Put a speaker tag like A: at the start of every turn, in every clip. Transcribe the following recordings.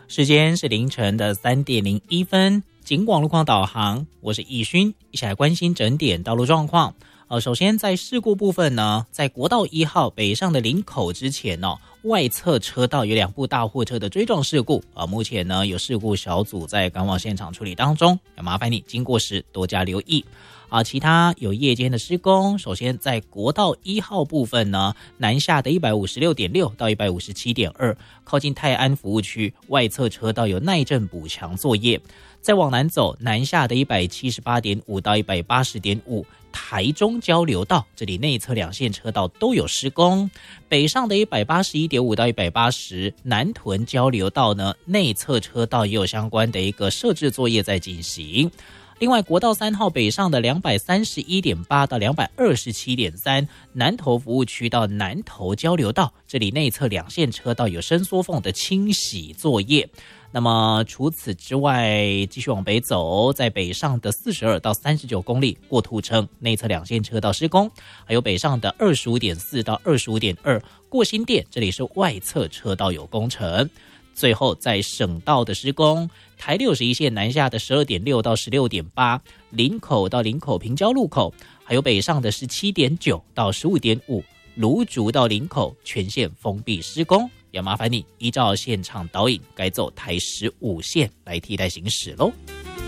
A: 时间是凌晨的3点01分，警广路况导航，我是易勋，一起来关心整点道路状况。首先在事故部分呢，在国道1号北上的林口之前外侧车道有2部大货车的追撞事故目前呢有事故小组在赶往现场处理当中，要麻烦你经过时多加留意。其他有夜间的施工，首先在国道1号部分呢，南下的 156.6 到 157.2 靠近泰安服务区外侧车道有耐震补强作业。再往南走，南下的 178.5 到 180.5 台中交流道，这里内侧2线车道都有施工。北上的 181.5 到180南屯交流道呢，内侧车道也有相关的一个设置作业在进行。另外国道3号北上的 231.8 到 227.3 南投服务区到南投交流道，这里内侧2线车道有伸缩缝的清洗作业。那么除此之外，继续往北走，在北上的42到39公里过土城内侧2线车道施工，还有北上的 25.4 到 25.2 过新店，这里是外侧车道有工程。最后在省道的施工，台61线南下的 12.6 到 16.8 林口到林口平交路口，还有北上的 17.9 到 15.5 芦竹到林口全线封闭施工，要麻烦你依照现场导引改走台15线来替代行驶咯。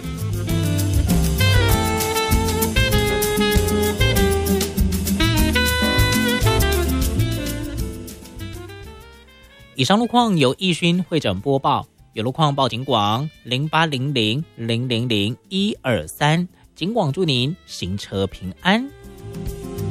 A: 以上路况由易勋会诊播报，有路况报警广0800 000 123，警广祝您行车平安。